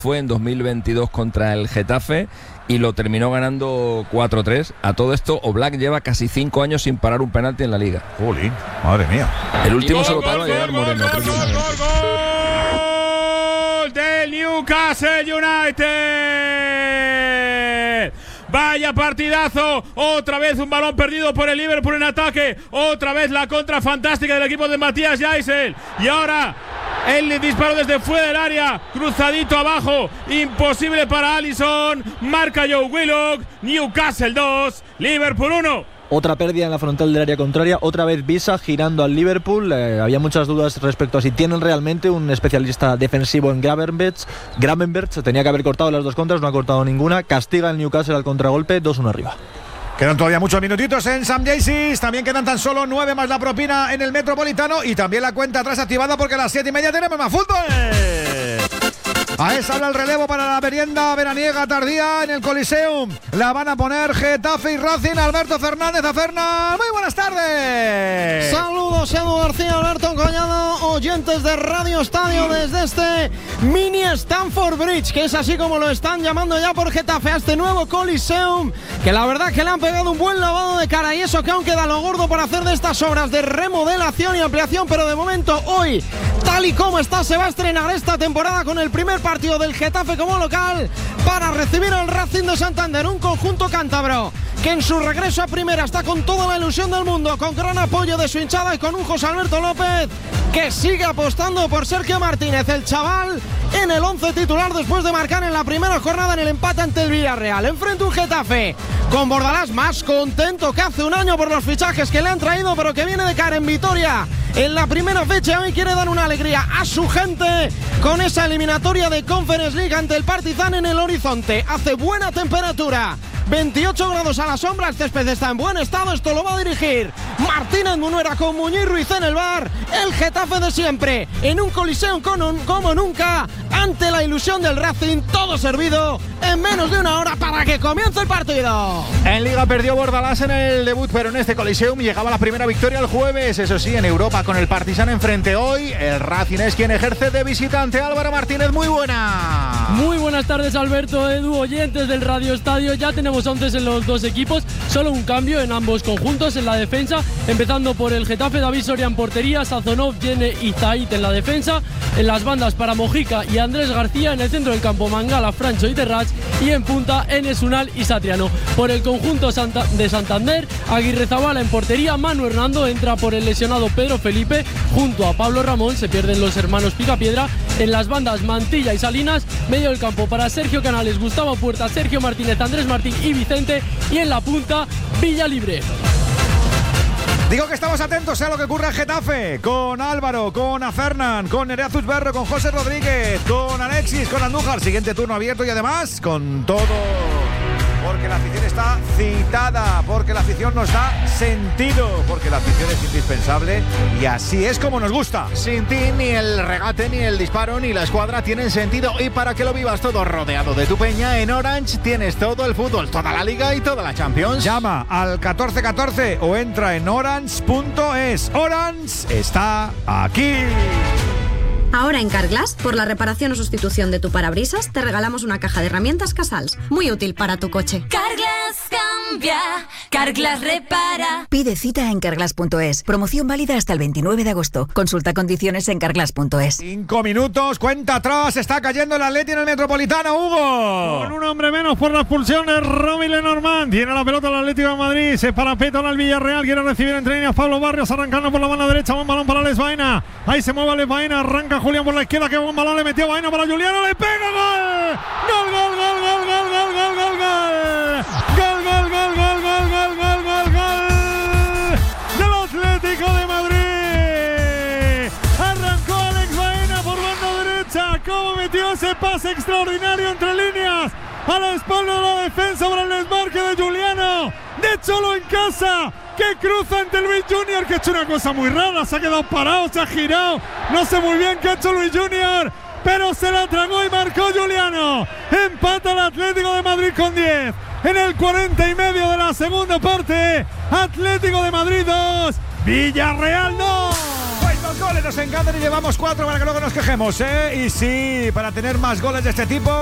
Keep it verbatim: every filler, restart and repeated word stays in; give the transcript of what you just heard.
fue en dos mil veintidós contra el Getafe y lo terminó ganando cuatro tres. A todo esto, Oblak lleva casi cinco años sin parar un penalti en la liga. Jolín, madre mía. El último gol, se lo gol, paró a llegar gol, Moreno. Gol, gol, gol, gol del Newcastle United. Vaya partidazo, otra vez un balón perdido por el Liverpool en ataque, otra vez la contra fantástica del equipo de Matías Jaisel, y ahora el disparo desde fuera del área, cruzadito abajo, imposible para Alisson, marca Joe Willock, Newcastle dos, Liverpool uno. Otra pérdida en la frontal del área contraria, otra vez Visa girando al Liverpool. Eh, había muchas dudas respecto a si tienen realmente un especialista defensivo en Gravenberch. Gravenberch tenía que haber cortado las dos contras, no ha cortado ninguna. Castiga el Newcastle al contragolpe, dos uno arriba. Quedan todavía muchos minutitos en Sam Jaycees. También quedan tan solo nueve más la propina en el Metropolitano. Y también la cuenta atrás activada porque a las siete y media tenemos más fútbol. A esa hora el relevo para la merienda veraniega tardía en el Coliseum. La van a poner Getafe y Racing. Alberto Fernández a Fernández. Muy buenas tardes. Saludos, Edu García, Alberto Collado, oyentes de Radio Estadio desde este mini Stamford Bridge, que es así como lo están llamando ya por Getafe a este nuevo Coliseum, que la verdad que le han pegado un buen lavado de cara, y eso que aún queda lo gordo por hacer de estas obras de remodelación y ampliación, pero de momento hoy, tal y como está, se va a estrenar esta temporada con el primer partido del Getafe como local para recibir al Racing de Santander, un conjunto cántabro que en su regreso a primera está con toda la ilusión del mundo, con gran apoyo de su hinchada y con un José Alberto López que sigue apostando por Sergio Martínez, el chaval en el once titular después de marcar en la primera jornada en el empate ante el Villarreal. Enfrente un Getafe con Bordalás más contento que hace un año por los fichajes que le han traído, pero que viene de caer en Vitoria en la primera fecha. Hoy quiere dar una alegría a su gente con esa eliminatoria de Conference League ante el Partizan en el horizonte. Hace buena temperatura, veintiocho grados a la sombra, el césped está en buen estado. Esto lo va a dirigir Martínez Munuera con Muñiz Ruiz en el bar. El Getafe de siempre en un Coliseum como nunca, ante la ilusión del Racing, todo servido en menos de una hora para que comience el partido. En Liga perdió Bordalás en el debut, pero en este Coliseum llegaba la primera victoria el jueves. Eso sí, en Europa con el Partizan enfrente hoy, el Racing es quien ejerce de visitante. Álvaro Martínez, muy buena. Muy buenas tardes, Alberto, Edu, oyentes del Radio Estadio. Ya tenemos once en los dos equipos, solo un cambio en ambos conjuntos en la defensa, empezando por el Getafe, David Soria en portería, Sazonov, Yene y Zait en la defensa, en las bandas para Mojica y Andrés García, en el centro del campo Mangala, Francho y Terrach, y en punta Enes Unal y Satriano. Por el conjunto Santa- de Santander, Aguirre Zabala en portería, Manu Hernando entra por el lesionado Pedro Felipe junto a Pablo Ramón, se pierden los hermanos Picapiedra, en las bandas Mantilla y Salinas, medio del campo para Sergio Canales, Gustavo Puerta, Sergio Martínez, Andrés Martín y Vicente, y en la punta Villalibre. Digo que estamos atentos a lo que ocurre en Getafe, con Álvaro, con Fernán, con Nerea Zuzberro, con José Rodríguez, con Alexis, con Andújar. Siguiente turno abierto y además con todo, porque la afición está citada, porque la afición nos da sentido, porque la afición es indispensable y así es como nos gusta. Sin ti ni el regate, ni el disparo, ni la escuadra tienen sentido, y para que lo vivas todo rodeado de tu peña, en Orange tienes todo el fútbol, toda la Liga y toda la Champions. Llama al catorce catorce o entra en orange punto es. Orange está aquí. Ahora en Carglass, por la reparación o sustitución de tu parabrisas, te regalamos una caja de herramientas Casals, muy útil para tu coche. Carglass cambia, Carglass repara. Pide cita en carglass punto es. Promoción válida hasta el veintinueve de agosto. Consulta condiciones en carglass punto es. Cinco minutos, cuenta atrás, está cayendo el Atleti en el Metropolitano, Hugo. Con un hombre menos por la expulsión de Romy Lenormand. Tiene la pelota el Atlético de Madrid, se parapeta al Villarreal, quiere recibir entre líneas Pablo Barrios, arrancando por la banda derecha, buen balón para Alex Baena. Ahí se mueve Alex Baena, arranca Julián por la izquierda, que buen balón le metió Baena para Juliano, le pega, gol. Gol, gol, gol, gol, gol, gol, gol, gol, gol. Gol, gol, gol, gol, gol, gol, gol, gol, gol del Atlético de Madrid. Arrancó Alex Baena por banda derecha, cómo metió ese pase extraordinario entre líneas a la espalda de la defensa para el desmarque de Juliano, de Cholo en casa, que cruza ante Luis Junior, que ha hecho una cosa muy rara, se ha quedado parado, se ha girado, no sé muy bien qué ha hecho Luis Junior, pero se la tragó y marcó Juliano. Empata el Atlético de Madrid con diez en el cuarenta y medio de la segunda parte. Atlético de Madrid dos, Villarreal dos. Pues nos goles nos encantan y llevamos cuatro para que luego nos quejemos, ¿eh? Y sí, para tener más goles de este tipo